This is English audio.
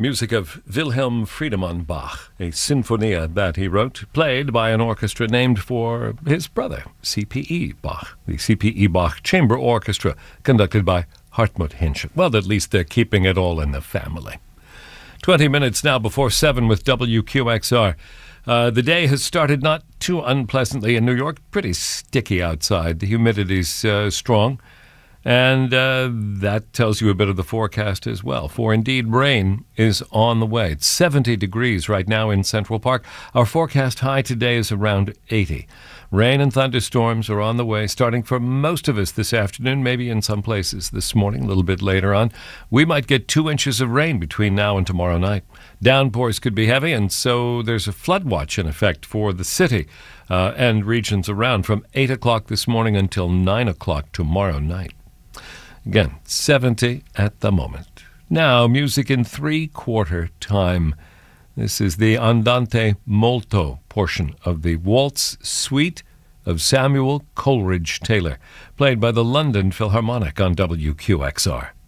Music of Wilhelm Friedemann Bach, a sinfonia that he wrote, played by an orchestra named for his brother, C.P.E. Bach, the C.P.E. Bach Chamber Orchestra, conducted by Hartmut Hinsch. Well, at least they're keeping it all in the family. 20 minutes now before 7 with WQXR. The day has started not too unpleasantly in New York. Pretty sticky outside. The humidity's strong. And that tells you a bit of the forecast as well. For indeed, rain is on the way. It's 70 degrees right now in Central Park. Our forecast high today is around 80. Rain and thunderstorms are on the way, starting for most of us this afternoon, maybe in some places this morning, a little bit later on. We might get 2 inches of rain between now and tomorrow night. Downpours could be heavy, and so there's a flood watch in effect for the city and regions around from 8 o'clock this morning until 9 o'clock tomorrow night. Again, 70 at the moment. Now, music in 3/4 time. This is the Andante molto portion of the Waltz Suite of Samuel Coleridge Taylor, played by the London Philharmonic on WQXR.